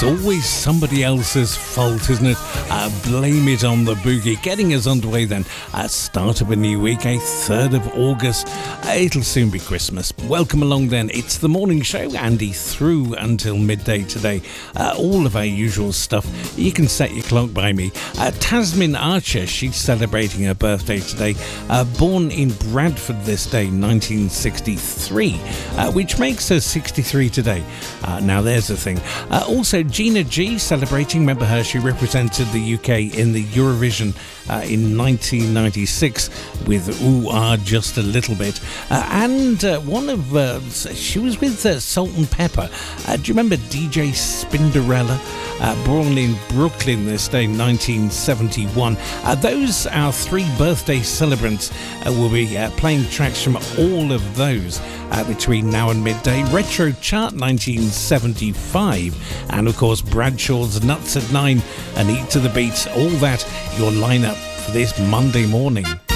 It's always somebody else's fault, isn't it? Blame it on the boogie. Getting us underway then. Start of a new week, 3rd of August. It'll soon be Christmas. Welcome along then. It's the morning show, Andy, through until midday today. All of our usual stuff. You can set your clock by me. Tasmin Archer, she's celebrating her birthday today. Born in Bradford this day, 1963, which makes her 63 today. Now there's the thing. Also, Gina G celebrating. Remember her? She represented the UK in the Eurovision in 1996 with Ooh Ah Just a Little Bit. She was with Salt and Pepper. Do you remember DJ Spinderella? Born in Brooklyn this day, 1971. Those are three birthday celebrants. Will be playing tracks from all of those between now and midday. Retro Chart 1975, and of course Bradshaw's Nuts at 9 and Eat to the Beat. All that, your lineup for this Monday morning.